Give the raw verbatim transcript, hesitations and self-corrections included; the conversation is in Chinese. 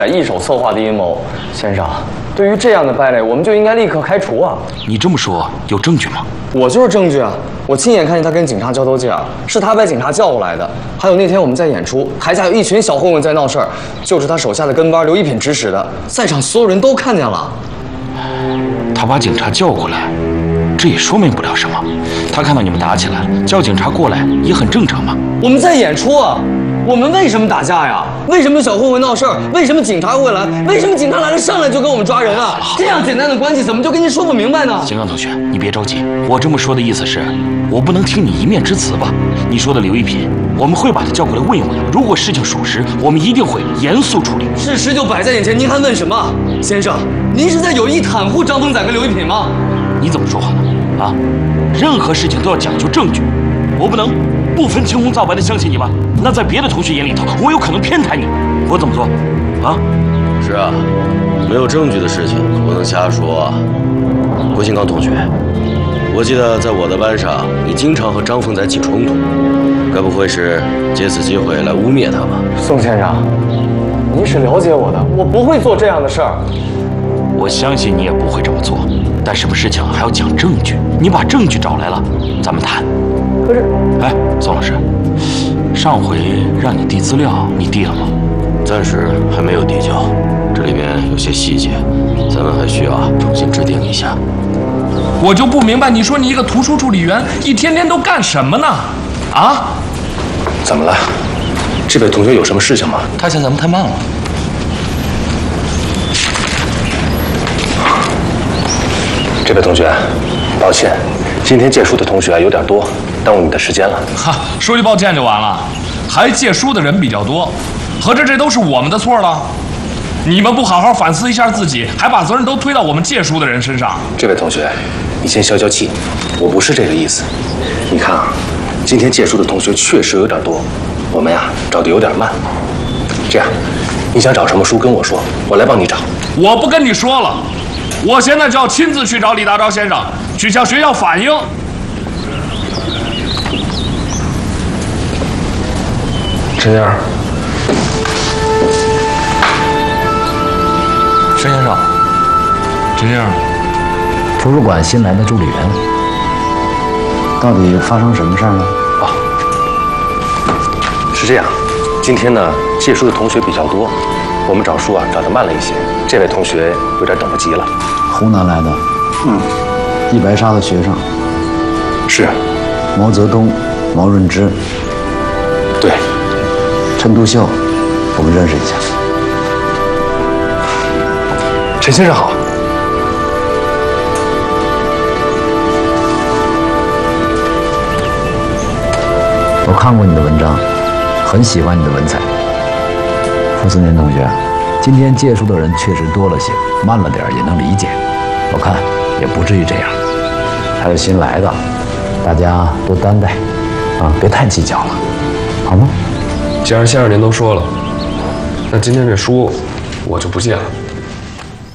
一手策划的阴谋。先生，对于这样的败类，我们就应该立刻开除啊！ 你这么说有证据吗？ 我就是证据啊！我亲眼看见他跟警察交头接耳，是他把警察叫过来的。还有那天我们在演出，台下有一群小混混在闹事儿，就是他手下的跟班刘一品指使的，在场所有人都看见了。 他把警察叫过来，这也说明不了什么。他看到你们打起来了，叫警察过来也很正常嘛。 我们在演出啊！我们为什么打架呀？为什么小混混闹事儿？为什么警察会来？为什么警察来了上来就跟我们抓人啊？这样简单的关系怎么就跟您说不明白呢？ 金刚同学，你别着急，我这么说的意思是，我不能听你一面之词吧？你说的刘一品，我们会把他叫过来问一问，如果事情属实，我们一定会严肃处理。 事实就摆在眼前，您还问什么？先生，您是在有意袒护张峰仔跟刘一品吗？ 你怎么说话呢？啊，任何事情都要讲究证据，我不能不分青红皂白的相信你吧？那在别的同学眼里头，我有可能偏袒你，我怎么做？啊？ 是啊，没有证据的事情可不能瞎说啊。郭新刚同学，我记得在我的班上，你经常和张峰仔起冲突，该不会是借此机会来污蔑他吧？ 宋先生，您是了解我的，我不会做这样的事儿。 我相信你也不会这么做，但什么事情还要讲证据。你把证据找来了，咱们谈。 可是， 哎，宋老师，上回让你递资料，你递了吗？ 暂时还没有递交，这里面有些细节，咱们还需要重新制定一下。 我就不明白，你说你一个图书处理员，一天天都干什么呢？啊？ 怎么了？这位同学有什么事情吗？ 他嫌咱们太慢了。 这位同学，抱歉，今天借书的同学有点多，耽误你的时间了。 哈，说句抱歉就完了，还借书的人比较多，合着这都是我们的错了？你们不好好反思一下自己，还把责任都推到我们借书的人身上。 这位同学，你先消消气，我不是这个意思。你看啊，今天借书的同学确实有点多，我们呀找的有点慢。这样，你想找什么书跟我说，我来帮你找。 我不跟你说了。我现在就要亲自去找李大钊先生，去向学校反映。 陈燕， 申先生， 陈先生， 图书馆新来的助理员，到底发生什么事儿了？ 啊，是这样，今天呢借书的同学比较多，我们找书啊找得慢了一些，这位同学有点等不及了。 湖南来的，嗯，一白沙的学生， 是， 毛泽东、毛润之， 对， 陈独秀，我们认识一下。 陈先生好。 我看过你的文章，很喜欢你的文采。傅斯年同学，今天借书的人确实多了些，慢了点也能理解。我看也不至于这样。还有新来的，大家多担待，啊，别太计较了，好吗？ 既然先生您都说了，那今天这书我就不借了。